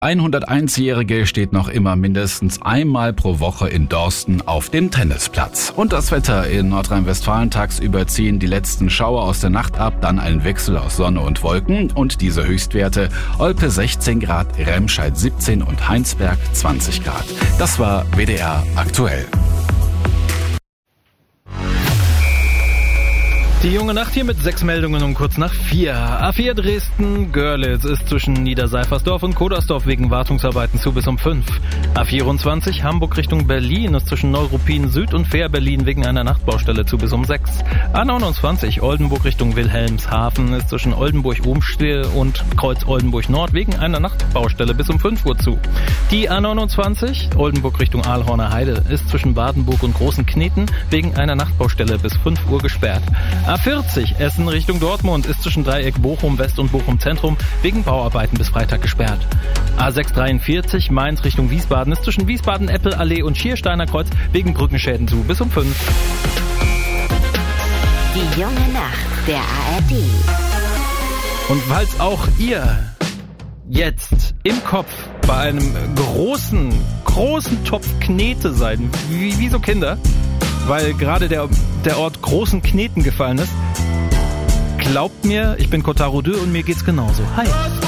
101-Jährige steht noch immer mindestens einmal pro Woche in Dorsten auf dem Tennisplatz. Und das Wetter in Nordrhein-Westfalen: tagsüber ziehen die letzten Schauer aus der Nacht ab, dann ein Wechsel aus Sonne und Wolken und diese Höchstwerte: Olpe 16 Grad, Remscheid 17 und Heinsberg 20 Grad. Das war WDR aktuell. Die junge Nacht hier mit 6 Meldungen um kurz nach 4. A4 Dresden-Görlitz ist zwischen Niederseifersdorf und Kodersdorf wegen Wartungsarbeiten zu bis um 5. A24 Hamburg Richtung Berlin ist zwischen Neuruppin Süd und Fähr-Berlin wegen einer Nachtbaustelle zu bis um 6. A29 Oldenburg Richtung Wilhelmshaven ist zwischen Oldenburg-Ohmstil und Kreuz Oldenburg-Nord wegen einer Nachtbaustelle bis um 5 Uhr zu. Die A29 Oldenburg Richtung Aalhorner Heide ist zwischen Badenburg und Großen Kneten wegen einer Nachtbaustelle bis 5 Uhr gesperrt. A40 Essen Richtung Dortmund ist zwischen Dreieck Bochum West und Bochum Zentrum wegen Bauarbeiten bis Freitag gesperrt. A643 Mainz Richtung Wiesbaden ist zwischen Wiesbaden-Eppel-Allee und Schiersteiner Kreuz wegen Brückenschäden zu bis um 5. Die junge Nacht der ARD. Und falls auch ihr jetzt im Kopf bei einem großen Topf Knete seid, wie so Kinder, weil gerade der Ort Großen Kneten gefallen ist, glaubt mir, ich bin Kotaro Dö und mir geht's genauso. Hi!